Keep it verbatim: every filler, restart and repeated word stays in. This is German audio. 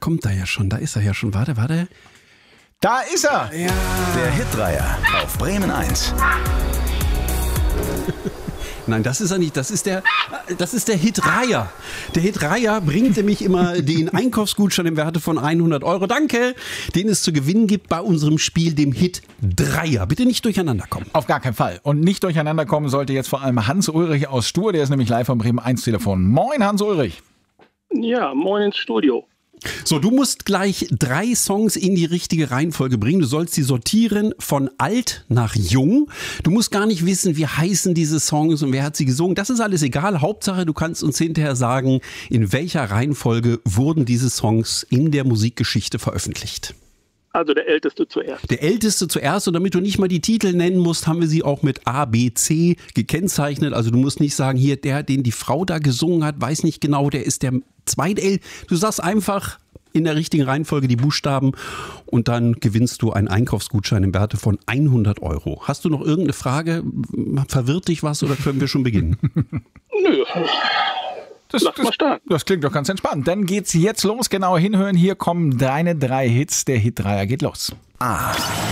kommt er ja schon, da ist er ja schon. Warte, warte. Da ist er! Ja. Der Hitdreier auf Bremen eins. Nein, das ist er nicht. Das ist der, das ist der Hitdreier. Der Hitdreier bringt nämlich immer den Einkaufsgutschein im Werte von hundert Euro. Danke, den es zu gewinnen gibt bei unserem Spiel, dem Hitdreier. Bitte nicht durcheinander kommen. Auf gar keinen Fall. Und nicht durcheinander kommen sollte jetzt vor allem Hans Ulrich aus Stur. Der ist nämlich live am Bremen eins Telefon. Moin, Hans Ulrich. Ja, moin ins Studio. So, du musst gleich drei Songs in die richtige Reihenfolge bringen. Du sollst sie sortieren von alt nach jung. Du musst gar nicht wissen, wie heißen diese Songs und wer hat sie gesungen. Das ist alles egal. Hauptsache, du kannst uns hinterher sagen, in welcher Reihenfolge wurden diese Songs in der Musikgeschichte veröffentlicht. Also der Älteste zuerst. Der Älteste zuerst, und damit du nicht mal die Titel nennen musst, haben wir sie auch mit A, B, C gekennzeichnet. Also du musst nicht sagen, hier, der, den die Frau da gesungen hat, weiß nicht genau, der ist der zweite L. Du sagst einfach in der richtigen Reihenfolge die Buchstaben und dann gewinnst du einen Einkaufsgutschein im Werte von hundert Euro. Hast du noch irgendeine Frage? Verwirrt dich was oder können wir schon beginnen? Nö. Das, Lass mal starten. Das klingt doch ganz entspannt. Dann geht's jetzt los. Genau hinhören. Hier kommen deine drei Hits. Der Hitdreier geht los. A.